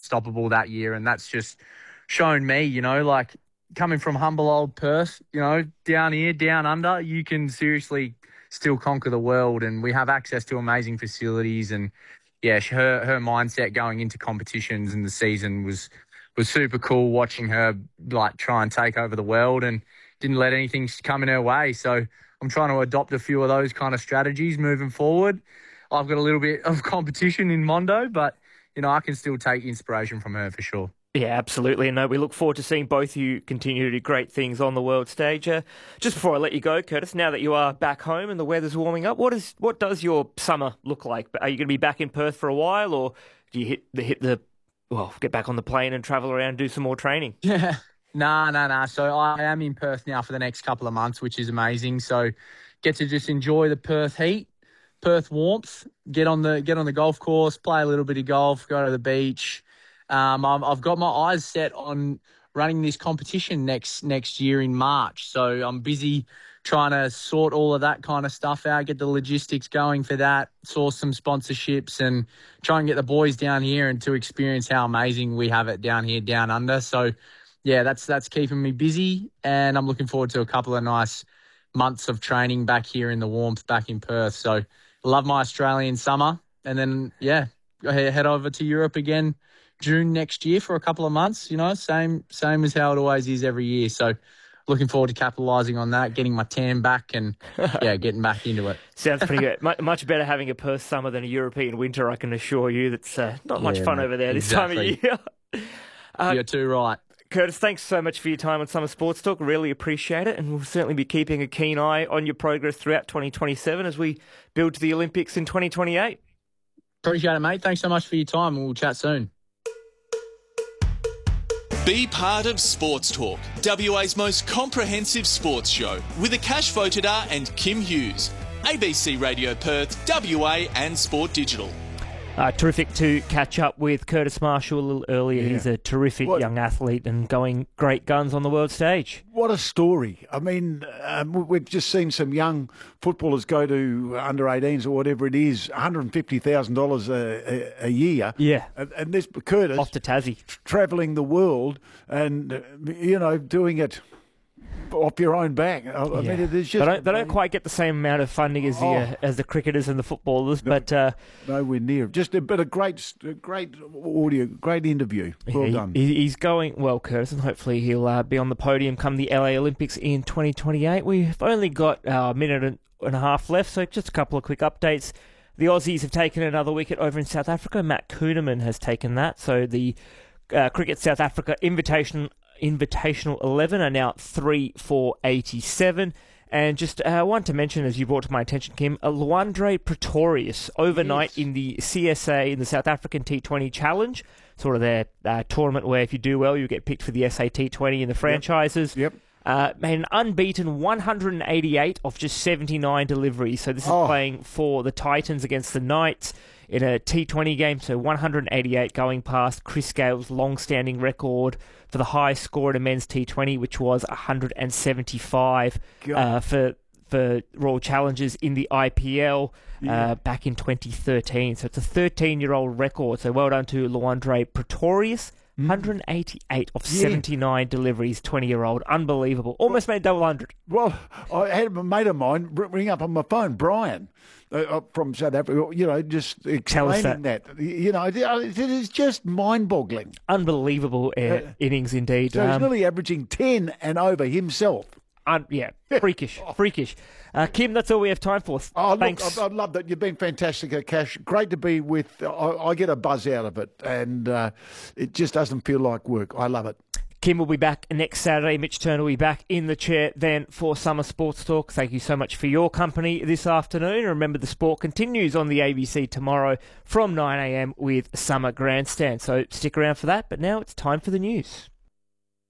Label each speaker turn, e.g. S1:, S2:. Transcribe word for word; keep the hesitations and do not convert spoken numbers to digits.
S1: unstoppable that year. And that's just shown me, you know, like coming from humble old Perth, you know, down here, down under, you can seriously still conquer the world. And we have access to amazing facilities. And yeah, her her mindset going into competitions in the season was was super cool, watching her like try and take over the world and didn't let anything come in her way. So I'm trying to adopt a few of those kind of strategies moving forward. I've got a little bit of competition in Mondo, but, you know, I can still take inspiration from her for sure.
S2: Yeah, absolutely. And no, we look forward to seeing both of you continue to do great things on the world stage. Uh, just before I let you go, Curtis, now that you are back home and the weather's warming up, what is what does your summer look like? Are you going to be back in Perth for a while, or do you hit the hit the well, get back on the plane and travel around and do some more training?
S1: Yeah. Nah, nah, nah. So I am in Perth now for the next couple of months, which is amazing. So get to just enjoy the Perth heat, Perth warmth, get on the get on the golf course, play a little bit of golf, go to the beach. Um, I'm, I've got my eyes set on running this competition next next year in March. So I'm busy trying to sort all of that kind of stuff out, get the logistics going for that, source some sponsorships and try and get the boys down here and to experience how amazing we have it down here, down under. So yeah, that's that's keeping me busy, and I'm looking forward to a couple of nice months of training back here in the warmth, back in Perth. So love my Australian summer, and then, yeah, head over to Europe again June next year for a couple of months, you know, same same as how it always is every year. So looking forward to capitalising on that, getting my tan back and, yeah, getting back into it.
S2: Sounds pretty good. Much better having a Perth summer than a European winter, I can assure you. That's uh, not much
S1: yeah,
S2: fun
S1: mate,
S2: over there this
S1: exactly.
S2: time of year. uh,
S1: You're too right.
S2: Curtis, thanks so much for your time on Summer Sports Talk. Really appreciate it, and we'll certainly be keeping a keen eye on your progress throughout twenty twenty-seven as we build to the Olympics in twenty twenty-eight.
S1: Appreciate it, mate. Thanks so much for your time, and we'll chat soon.
S3: Be part of Sports Talk, W A's most comprehensive sports show, with Akash Votidar and Kim Hughes. A B C Radio Perth, W A and Sport Digital.
S2: Uh, terrific to catch up with Curtis Marshall a little earlier. Yeah. He's a terrific what, young athlete and going great guns on the world stage.
S4: What a story. I mean, um, we've just seen some young footballers go to under eighteens or whatever it is, one hundred fifty thousand dollars a, a, a year.
S2: Yeah.
S4: And, and this Curtis...
S2: Off to Tassie.
S4: Travelling the world and, uh, you know, doing it off your own back. I, I
S2: yeah.
S4: mean, there's just
S2: they don't, they don't quite get the same amount of funding as the oh. uh, as the cricketers and the footballers,
S4: no,
S2: but uh,
S4: nowhere near. Just a, but a great, a great audio, great interview. Well
S2: he,
S4: done.
S2: He's going well, Curtis, and hopefully he'll uh, be on the podium come the L A Olympics in twenty twenty-eight. We've only got uh, a minute and a half left, so just a couple of quick updates. The Aussies have taken another wicket over in South Africa. Matt Kuhneman has taken that, so the uh, Cricket South Africa invitation. Invitational eleven are now three for eighty-seven. And just uh, want to mention, as you brought to my attention, Kim, uh, Luandre Pretorius overnight yes. in the C S A, in the South African T twenty Challenge, sort of their uh, tournament where if you do well, you get picked for the S A T twenty in the franchises.
S4: Yep. yep.
S2: Uh, made an unbeaten one hundred eighty-eight off just seventy-nine deliveries. So this is
S4: oh.
S2: playing for the Titans against the Knights in a T twenty game. So one hundred eighty-eight going past Chris Gale's long-standing record for the highest score in a men's T twenty, which was one hundred seventy-five uh, for for Royal Challengers in the I P L yeah. uh, back in twenty thirteen. So it's a thirteen-year-old record. So well done to Luandre Pretorius. one hundred eighty-eight of yeah. seventy-nine deliveries, twenty-year-old. Unbelievable. Almost made double hundred.
S4: Well, I had a mate of mine ring up on my phone, Brian, uh, from South Africa, you know, just explaining that. that. You know, it, it is just mind-boggling.
S2: Unbelievable uh, uh, innings indeed.
S4: So um, he's nearly averaging ten and over himself.
S2: Un- yeah, freakish, freakish. Uh, Kim, that's all we have time for.
S4: Oh,
S2: Thanks.
S4: Look, I, I love that. You've been fantastic, Cash. Great to be with. I, I get a buzz out of it, and uh, it just doesn't feel like work. I love it.
S2: Kim will be back next Saturday. Mitch Turner will be back in the chair then for Summer Sports Talk. Thank you so much for your company this afternoon. Remember, the sport continues on the A B C tomorrow from nine a.m. with Summer Grandstand. So stick around for that. But now it's time for the news.